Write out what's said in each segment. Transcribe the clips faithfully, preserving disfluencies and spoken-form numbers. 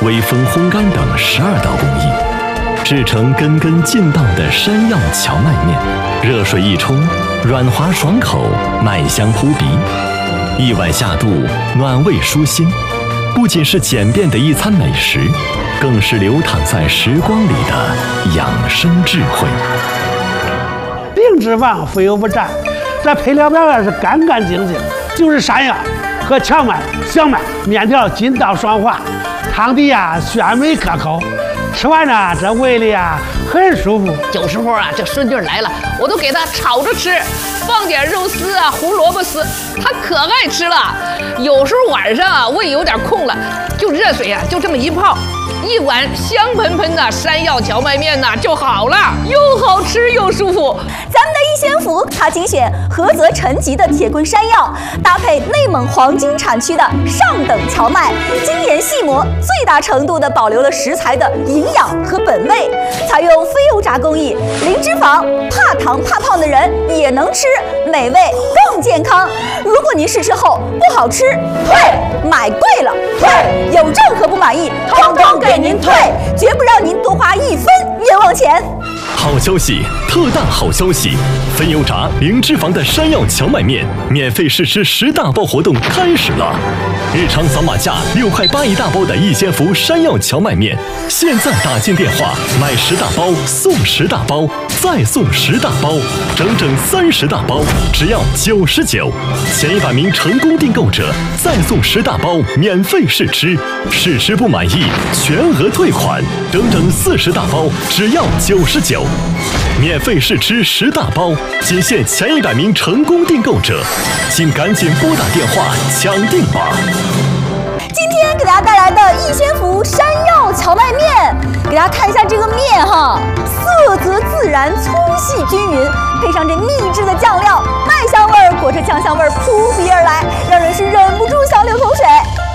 微风烘干等十二道工艺，制成根根劲道的山药荞麦面。热水一冲，软滑爽口，麦香扑鼻，一碗下肚，暖胃舒心。不仅是简便的一餐美食，更是流淌在时光里的养生智慧。 零脂肪，肥油不占，这配料表啊是干干净净，就是山药和荞麦、小麦，面条筋道爽滑，汤底啊鲜美可口，吃完呢这胃里啊很舒服。 有时候啊这顺劲来了，我都给他炒着吃，放点肉丝啊、胡萝卜丝，他可爱吃了。有时候晚上啊胃有点空了，就热水啊就这么一泡，一碗香喷喷的山药荞麦面呐就好了，又好吃又舒服。 咱们的一仙福，它精选菏泽陈集的铁棍山药，搭配内蒙黄金产区的上等荞麦，精研细磨，最大程度地保留了食材的营养和本味。采用非油炸工艺，零脂肪，怕糖怕胖的人也能吃，美味更健康。如果您试吃后不好吃，退；买贵了退；有任何不满意，通通给您退，绝不让您多花一分冤枉钱。 好消息，特大好消息！非油炸零脂肪的山药荞麦面免费试吃十大包活动开始了！日常扫码价六块八一大包的一仙福山药荞麦面，现在打进电话买十大包送十大包，再送十大包，整整三十大包，只要九十九。前一百名成功订购者再送十大包免费试吃，试吃不满意全额退款，整整四十大包，只要九十九。免费试吃十大包，仅限前一百名成功订购者，请赶紧拨打电话抢订吧！ 今天给大家带来的一仙福山药荞麦面，给大家看一下这个面哈，色泽自然，粗细均匀，配上这秘制的酱料，麦香味儿裹着酱香味儿扑鼻而来，让人是忍不住想流口水。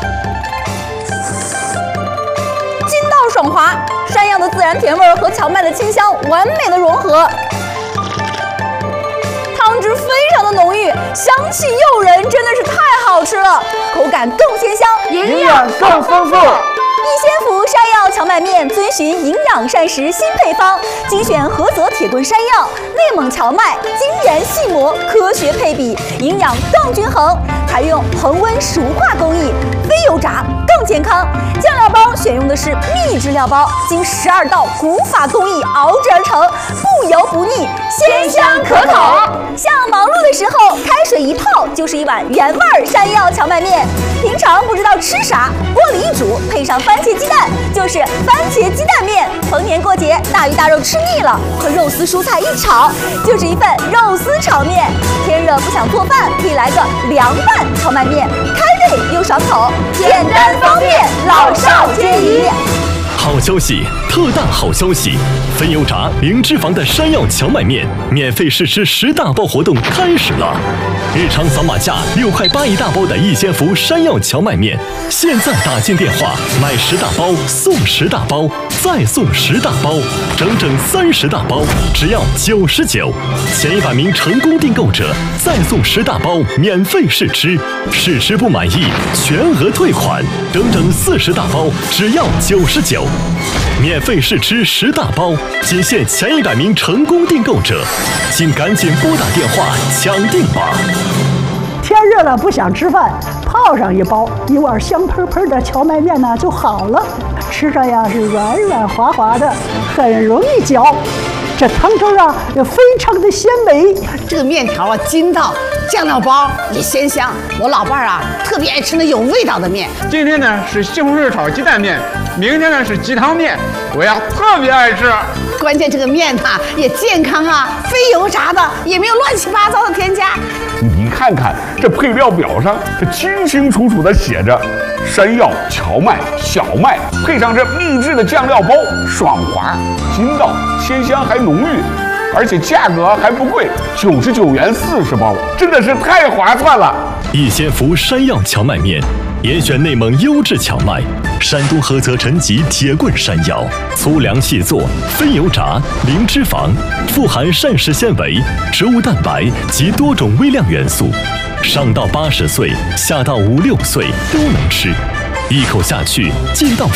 筋道爽滑，山药的自然甜味儿和荞麦的清香完美的融合，汤汁非常的浓郁，香气诱人，真的是太好吃了，口感更鲜香， 营养更丰富。 一仙福山药荞麦面遵循营养膳食新配方，精选菏泽铁棍山药、内蒙荞麦，精研细磨，科学配比，营养更均衡。采用恒温熟化工艺，非油炸更健康。酱料包选用的是秘制料包，经十二道古法工艺熬制而成，不油不腻，鲜香可口。像忙碌的时候，开水一泡就是一碗原味山药荞麦面。平常不知道吃啥，锅里一煮，配上番茄鸡蛋，就是番茄鸡蛋面。逢年过节，大鱼大肉吃腻了，和肉丝蔬菜一炒，就是一份肉丝炒面。天热不想做饭，可以来个凉拌荞麦面，开胃又爽口，简单方便，老少皆宜。 好消息，特大好消息！非油炸零脂肪的山药荞麦面免费试吃十大包活动开始了！日常扫码价六块八一大包的一仙福山药荞麦面，现在打进电话买十大包送十大包，再送十大包，整整三十大包，只要九十九。前一百名成功订购者再送十大包免费试吃，试吃不满意全额退款，整整四十大包，只要九十九。免费试吃十大包，仅限前一百名成功订购者，请赶紧拨打电话抢订吧！ 天热了不想吃饭，泡上一包，一碗香喷喷的荞麦面呢就好了，吃着呀是软软滑滑的，很容易嚼。这汤汁啊也非常的鲜美， 这个面条啊筋道，酱料包也鲜香。我老伴儿啊特别爱吃那有味道的面。 今天呢是西红柿炒鸡蛋面，明天呢是鸡汤面，我呀特别爱吃。 关键这个面呐也健康啊，非油炸的，也没有乱七八糟的添加。 你看看这配料表上，这清清楚楚的写着山药、荞麦、小麦，配上这秘制的酱料包，爽滑、筋道、鲜香还浓郁，而且价格还不贵，九十九元四十包，真的是太划算了。 一仙福山药荞麦面，严选内蒙优质荞麦，山东菏泽陈集铁棍山药，粗粮细做，非油炸，零脂肪，富含膳食纤维、植物蛋白及多种微量元素，上到八十岁，下到五六岁都能吃，一口下去劲道